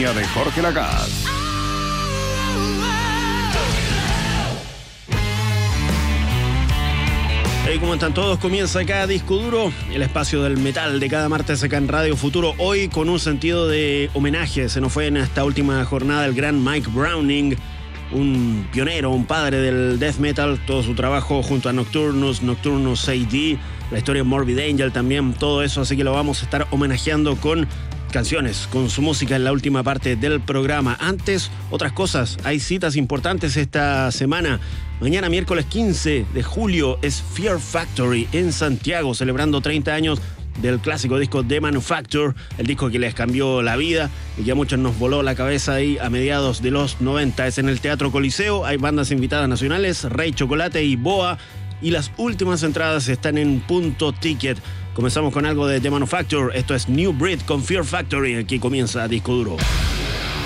compañía de Jorge Lagas. Hey, ¿cómo están todos? Comienza acá Disco Duro, el espacio del metal de cada martes acá en Radio Futuro. Hoy con un sentido de homenaje. Se nos fue en esta última jornada el gran Mike Browning, un pionero, un padre del death metal. Todo su trabajo junto a Nocturnus AD, la historia de Morbid Angel también, todo eso. Así que lo vamos a estar homenajeando con canciones, con su música en la última parte del programa. Antes, otras cosas. Hay citas importantes esta semana. Mañana, miércoles 15 de julio, es Fear Factory en Santiago, celebrando 30 años del clásico disco The Manufacture, el disco que les cambió la vida y que a muchos nos voló la cabeza ahí a mediados de los 90. Es en el Teatro Coliseo, hay bandas invitadas nacionales, Rey Chocolate y Boa, y las últimas entradas están en Punto Ticket. Comenzamos con algo de The Manufacture. Esto es New Breed con Fear Factory. Aquí comienza Disco Duro.